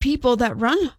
people that run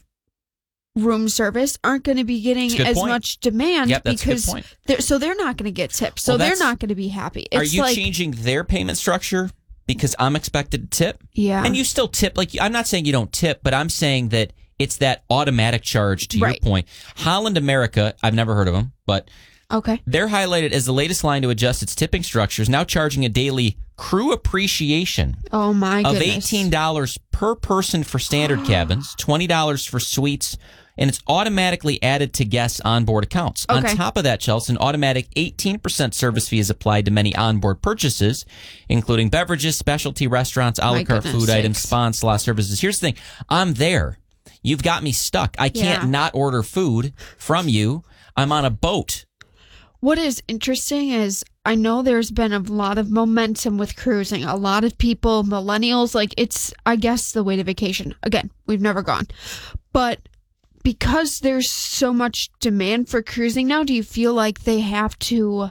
room service aren't going to be getting as much demand because they're not going to get tips. So they're not going to be happy. Are you changing their payment structure because I'm expected to tip? Yeah. And you still tip. Like, I'm not saying you don't tip, but I'm saying that it's that automatic charge to your point. Holland America, I've never heard of them, but they're highlighted as the latest line to adjust its tipping structures, now charging a daily crew appreciation of $18 per person for standard cabins, $20 for suites, and it's automatically added to guests' onboard accounts. On top of that, Chelsea, an automatic 18% service fee is applied to many onboard purchases, including beverages, specialty restaurants, a la carte food items, spa and spa services. Here's the thing. I'm there. You've got me stuck. I can't not order food from you. I'm on a boat. What is interesting is I know there's been a lot of momentum with cruising. A lot of people, millennials, like it's, I guess, the way to vacation. Again, we've never gone. But because there's so much demand for cruising now, do you feel like they have to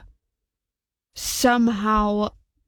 somehow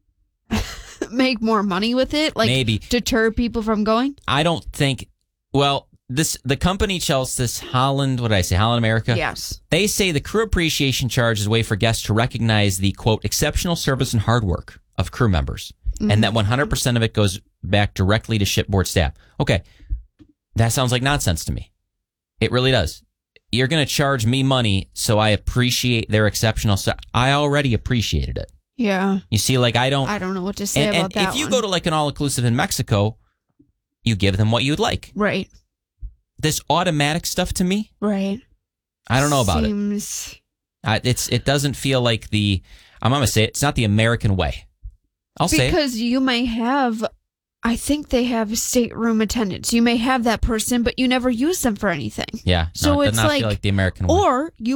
make more money with it? Like maybe deter people from going? I don't think, well, the company, Chelsea, this Holland America? Yes. They say the crew appreciation charge is a way for guests to recognize the, quote, exceptional service and hard work of crew members, and that 100% of it goes back directly to shipboard staff. Okay, that sounds like nonsense to me. It really does. You're going to charge me money, so I appreciate their exceptional stuff. I already appreciated it. Yeah. You see, like I don't know what to say about that. If you go to like an all-inclusive in Mexico, you give them what you'd like. Right. This automatic stuff to me, right? I don't know about it. It doesn't feel like I'm gonna say it's not the American way. I'll say because you may have, I think they have stateroom attendants. You may have that person, but you never use them for anything. Yeah. So it it's does not feel like the American way. Or you